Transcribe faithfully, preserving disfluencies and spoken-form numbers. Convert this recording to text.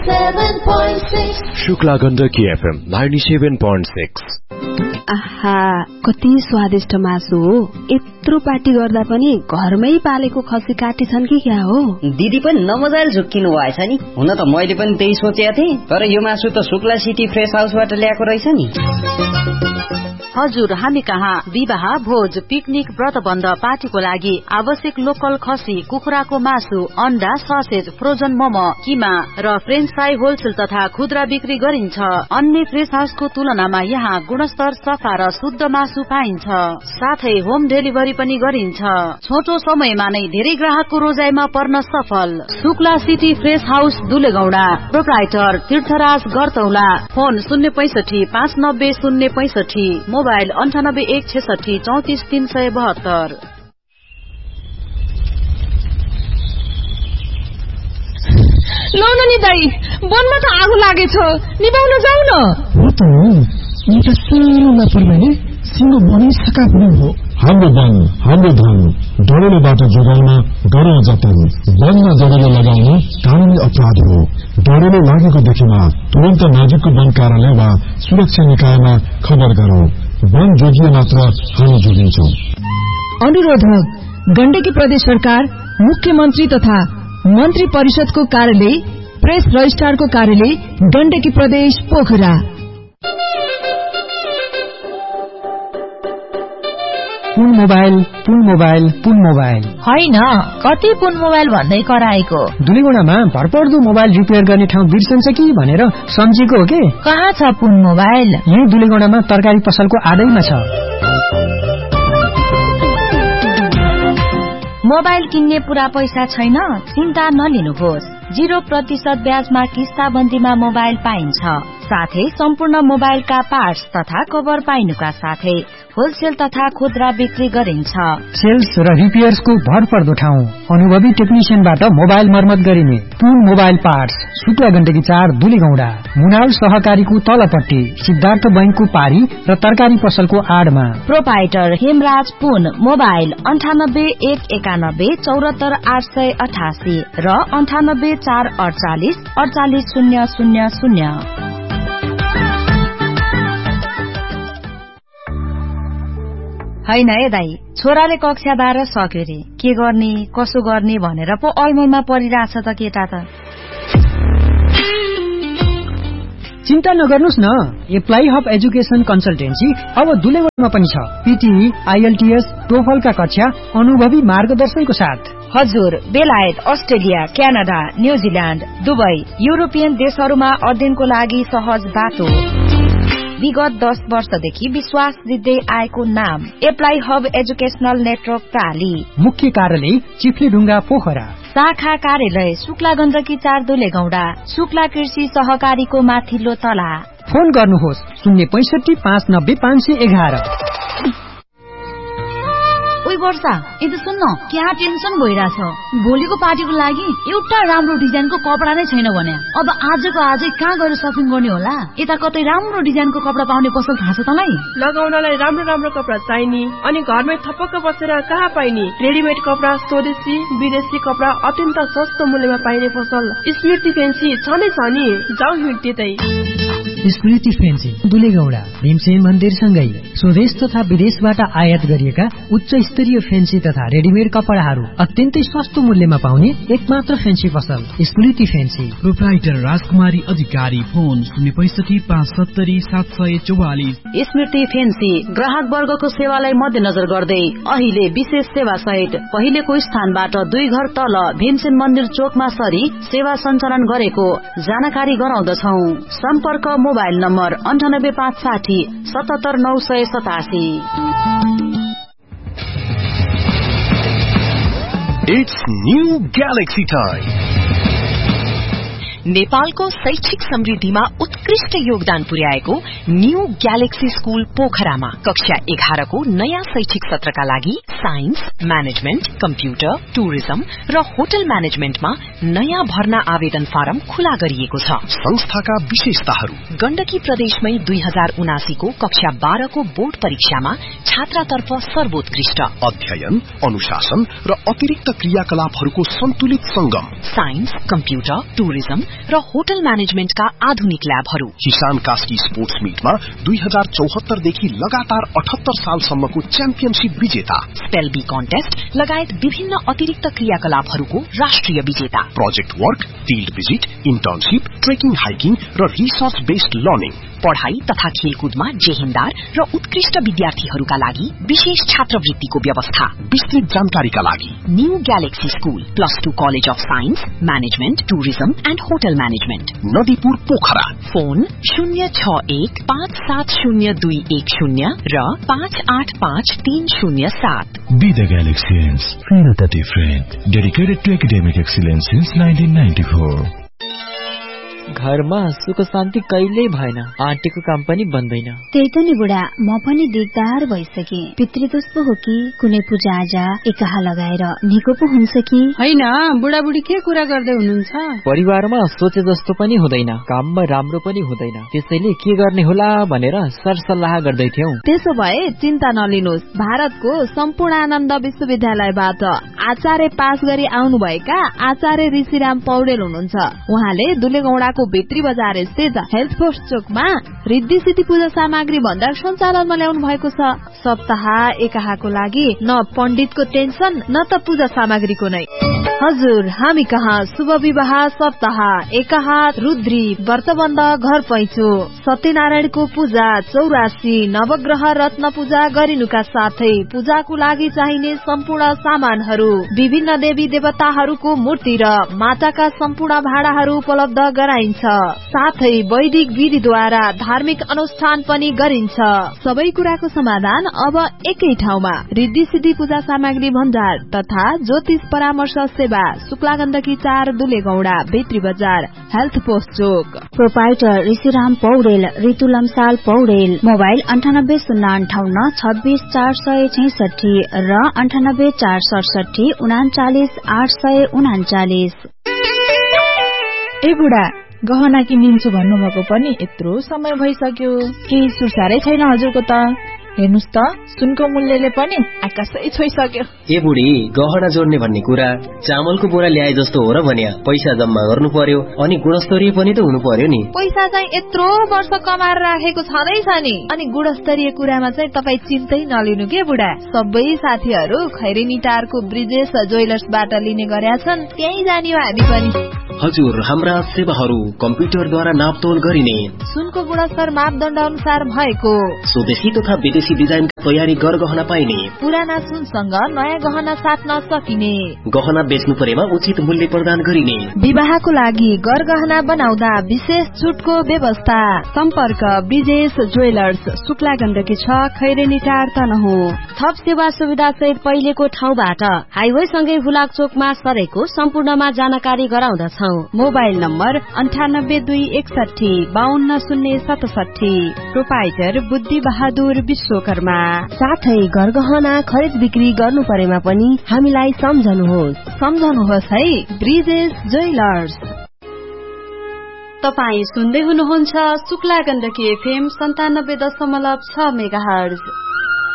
Shukla Gandaki FM ninety-seven point six। आहा, कति स्वादिष्ट मासु हो। यत्रो पार्टी गर्दा पनि घरमै पालेको खसी काटेछन् कि क्या हो? दिदी पनि नमजाले झुक्किनु भएछ नि। हुन त मैले पनि त्यही सोचेको थिएँ, तर यो मासु त शुक्ला सिटी फ्रेश हाउसबाट ल्याएको रहेछ नि। हजुर, हामी कहाँ विवाह, भोज, पिकनिक, व्रतबन्ध, पार्टीको लागि आवश्यक लोकल खसी, कुखुराको मासु, अन्डा, ससेज, फ्रोजन मोमो, किमा र फ्रेन्च फ्राई होलसेल तथा खुद्रा बिक्री गरिन्छ। अन्य फ्रेश हाउसको तुलनामा यहाँ गुणस्तर, सफा र शुद्ध मासु पाइन्छ। साथै होम डेलिभरी पनि गरिन्छ। छोटो समयमा नै धेरै ग्राहकको रोजाइमा पर्न सफल। Shukla city fresh house दुलेगौडा, proprietor तीर्थराज गरतौला। फोन शून्य पैसठी पाँच नब्बे शून्य पैसठी, मोबाइल अन्ठानब्बे एक छेसठी चौतिस तीन सय बहत्तर। लौ न नि दाई, वनमा त आगो लागेछ, निभाउन जाऊ न। हो त एउटा सानो लापरवाहीले सिंह बनिसका पनि हो। हाम्रो वन, हाम्रो धन, डरेलोबाट जोगाउन डराउ जताउनु। वनमा डरेलो लगाउनु कानूनी अपराध हो। डरेलो लागेको देखेमा तुरन्त नजिकको वन कार्यालय वा सुरक्षा निकायमा खबर गरौं। वन जोगिए मात्र हामी जोगिन्छौं। अनुरोधक गण्डकी प्रदेश सरकार, मुख्यमन्त्री तथा मन्त्री परिषदको कार्यालय, प्रेस रजिस्ट्रारको कार्यालय, गण्डकी प्रदेश पोखरा। पुन मोबाइल, पुन मोबाइल, पुन मोबाइल होइन, कति पुन मोबाइल भन्दै कराएको। दुलीगुणामा भरपर्दो मोबाइल रिपेयर गर्ने ठाउँ बिर्सन्छ कि भनेर सम्झेको हो के? कहाँ छ पुन मोबाइल? यही दुलीगुणामा तरकारी पसलको आडैमा छ। मोबाइल किन्ने पूरा पैसा छैन? चिन्ता नलिनुहोस्। जीरो प्रतिशत ब्याजमा किस्ताबन्दीमा मोबाइल पाइन्छ। साथै सम्पूर्ण मोबाइलका पार्ट्स तथा कभर पाइनुका साथै होलसेल तथा खुद्रा बिक्री गरिन्छ। सेल्स र रिपेयर्सको भरपर्दो ठाउँ, अनुभवी टेक्निशियनबाट मोबाइल मर्मत गरिने। पुन मोबाइल पार्ट्स, शुक्ला गण्डकी चार दुलीगौडा, मुनाल सहकारीको तलपट्टि, सिद्धार्थ बैंकको पारी र तरकारी पसलको आडमा। प्रोपाइटर हेमराज पुन। मोबाइल अन्ठानब्बे एक एकानब्बे चौरात्तर आठ सय अठासी र अन्ठानब्बे चार अडचालिस अडचालिस शून्य शून्य शून्य। होइन है दाई, छोराले कक्षा बाह्र सक्यो रे, के गर्ने कसो गर्ने भनेर पो अलमलमा परिरहेछ त केटा त। चिन्ता नगर्नुस् न, एप्लाई हब एजुकेशन कन्सल्टेन्सी अब दुलेगौडामा पनि छ। पीटीई, आईएलटीएस, टोफलका कक्षा अनुभवी मार्गदर्शनको साथ। हजुर, बेलायत, Australia, Canada, New Zealand, Dubai, European देशहरूमा अध्ययनको लागि सहज बाटो। विगत दस वर्षदेखि विश्वास दिँदै आएको नाम एप्लाई हब एजुकेशनल नेटवर्क प्राली। मुख्य कार्यालय चिफ्लेढुङ्गा पोखरा। शाखा कार्यालय शुक्ला गण्डकी चार दुलेगौडा, शुक्ला कृषि सहकारीको माथिल्लो तला। फोन गर्नुहोस् शून्य पैसठी पाँच नब्बे पाँच सय एघार। ओइ वर्षा, यता सुन्न, क्या टेन्सन भइरहेछ। भोलिको पार्टीको लागि एउटा राम्रो डिजाइनको कपडा नै छैन भने अब आजको आजै कहाँ गएर सपिङ गर्ने होला? यता कतै राम्रो डिजाइनको कपडा पाउने पसल थाहा छ तँलाई? लगाउनलाई राम्रो राम्रो कपडा चाहिने अनि घरमै थपक्क बसेर कहाँ पाइने? रेडिमेड कपडा, स्वदेशी विदेशी कपडा अत्यन्त सस्तो मूल्यमा पाइने पसल स्मृति फेन्सी छ नै छ नि। जाऊ हिँड्दै स्मृति फेन्सी दुलेगौडा, भीमसेन मन्दिरसँगै स्वदेश तथा विदेशबाट आयात गरिएका उच्च स्तरीय फेन्सी तथा रेडिमेड कपडाहरू अत्यन्तै सस्तो मूल्यमा पाउने एकमात्र फेन्सी पसल स्मृति फेन्सी। प्रोप्राइटर राजकुमारी अधिकारी। फोन शून्य पैसठी पाँच सत्तरी सात सय चौवालिस। स्मृति फेन्सी ग्राहक वर्गको सेवालाई मध्यनजर गर्दै अहिले विशेष सेवा सहित पहिलेको स्थानबाट दुई घर तल भीमसेन मन्दिर चोकमा सरी सेवा सञ्चालन गरेको जानकारी गराउँदछौ। सम्पर्क मोबाइल नम्बर अन्ठानब्बे पाँच साठी सतहत्तर नौ सय सतासी। It's new Galaxy time. नेपालको शैक्षिक समृद्धिमा उत्कृष्ट उत्कृष्ट योगदान पुर्याएको न्यू ग्यालेक्सी स्कूल पोखरामा कक्षा एघार को नयाँ शैक्षिक सत्रका लागि साइन्स, म्यानेजमेन्ट, कम्प्युटर, टुरिज्म र होटल म्यानेजमेन्टमा नयाँ भर्ना आवेदन फारम खुला गरिएको छ। संस्थाका विशेषताहरू: गण्डकी प्रदेशमै दुई हजार उनासी को कक्षा बाह्र को बोर्ड परीक्षामा छात्रातर्फ सर्वोत्कृष्ट अध्ययन, अनुशासन र अतिरिक्त क्रियाकलापहरूको सन्तुलित संगम, साइन्स, कम्प्युटर, टुरिज्म र होटल म्यानेजमेन्टका आधुनिक ल्याबहरू। किसान कास्की स्पोर्ट्स मीटमा दुई हजार चौहत्तर देखि लगातार अठहत्तर सालसम्मको च्याम्पियनशिप विजेता, स्पेल बी कन्टेस्ट लगायत विभिन्न अतिरिक्त क्रियाकलापहरूको राष्ट्रिय विजेता, project work, field visit, internship, trekking, hiking र रिसर्च बेस्ड लर्निङ, पढ़ाई तथा खेलकुदमा जेहेन्दार र उत्कृष्ट विद्यार्थीहरूका लागि विशेष छात्रवृत्तिको व्यवस्था। विस्तृत जानकारीका लागि new galaxy school, plus two college of science, management, tourism and hotel management, Nadipur, Pokhara. Phone शून्य छ एक पाँच सात शून्य दुई एक शून्य र पाँच आठ पाँच तीन शून्य सात। Be the Galaxians. Feel the different. Dedicated to academic excellence since nineteen ninety-four. घरमा सुख शान्ति कहिल्यै भएन, आँटीको काम पनि बन्दैन। त्यही त नि बुढा, म पनि दिगदार भइसके। पितृदोष पो हो कि कुनै पूजा आजा एकाहा लगाएर निको पो हुन्छ कि होइन? बुढाबुढी के कुरा गर्दै हुनुहुन्छ? परिवारमा सोचे जस्तो पनि हुँदैन, काममा राम्रो पनि हुँदैन, त्यसैले के गर्ने होला भनेर सरसल्लाह गर्दै थियौं। त्यसो भए चिन्ता नलिनुहोस्, भारतको सम्पूर्णानन्द विश्वविद्यालयबाट आचार्य पास गरी आउनुभएका आचार्य ऋषिराम पौडेल हुनुहुन्छ। उहाँले दुलेगौडाको भित्री बजार स्थित हेल्थ पोस्ट चोकमा रिद्धि सिद्धि पूजा सामग्री भण्डार सञ्चालनमा ल्याउनु भएको छ। सप्ताह एकाहाको लागि न पण्डितको टेन्सन न त पूजा सामग्रीको नै। हजुर, हामी कहाँ शुभ विवाह, सप्ताह एकाहा, रुद्री, व्रतबन्ध, घर पैँचो, सत्यनारायणको पूजा, चौरासी, नवग्रह रत्न पूजा गरिनुका साथै पूजाको लागि चाहिने सम्पूर्ण सामानहरू, विभिन्न देवी देवताहरूको मूर्ति र माटाका सम्पूर्ण भाँडाहरू उपलब्ध गराइन्छ। साथै वैदिक विधिद्वारा धार्मिक अनुष्ठान पनि गरिन्छ। सबै कुराको समाधान अब एकै ठाउँमा, रिद्धि सिद्धि पूजा सामग्री भण्डार तथा ज्योतिष परामर्श सेवा, शुक्ला गण्डकी चार, दुलेगौडा, भित्री बजार, हेल्थ पोस्ट चोक। प्रोपाइटर ऋषिराम पौडेल, ऋतु लम्साल पौडेल। मोबाइल अन्ठानब्बे शून्य अन्ठाउन्न छब्बीस चार सय छैसठी र अन्ठानब्बे चार सडसठी उनाचालिस आठ सय उनाचालिस। ए बुढा, गहना किनिन्छु भन्नुभएको पनि यत्रो समय भइसक्यो, केही सुरसारै छैन हजुरको त। हेर्नुस् त, सुनको मूल्यले पनि आकाशै छोइसक्यो। ए बुढी, गहना जोड्ने भन्ने कुरा चामलको बोरा ल्याए जस्तो हो र भन्या। पैसा जम्मा गर्नु पर्यो अनि गुणस्तरीय पनि त हुनु पर्यो नि। पैसा चाहिँ यत्रो वर्ष कमाएर राखेको छँदैछ नि, अनि गुणस्तरीय कुरामा चाहिँ तपाई चिन्तै नलिनु के बुढा। सबै साथीहरू खैरेनी टारको ब्रिजेश ज्वेलर्सबाट लिने गरेका छन्, त्यही जाने हो हामी पनि। हजुर, हाम्रा सेवाहरू कम्प्युटरद्वारा नापतोल गरिने, सुनको गुणस्तर मापदण्ड अनुसार भएको, स्वदेशी तथा विदेशी डिजाइनका तयारी गरगहना पाइने, पुराना सुनसँग नयाँ गहना साट्न सकिने, गहना बेच्नु परेमा उचित मूल्य प्रदान गरिने, विवाहको लागि गरगहना बनाउँदा विशेष छुटको व्यवस्था। सम्पर्क ब्रिजेश ज्वेलर्स, शुक्ला गण्डकी छ, खैरेनी टार, तनहुँ। थप सेवा सुविधा सहित पहिलेको ठाउँबाट हाइवे सँगै हुलाक चोकमा सरेको सम्पूर्णमा जानकारी गराउँदछौ। मोबाइल नम्बर अन्ठानब्बे दुई एकसठी बाहन्न शून्य सतसठी। प्रोपाइटर बुद्धि बहादुर विश्वकर्मा। साथै गरगहना खरिद बिक्री गर्नु परेमा पनि हामीलाई सम्झनुहोस् सम्झनुहोस् है, ब्रिजेश ज्वेलर्स। तपाई सुन्दै हुनुहुन्छ शुक्ला गण्डकी एफएम सन्तानब्बे दशमलव छ मेगाहर्ज।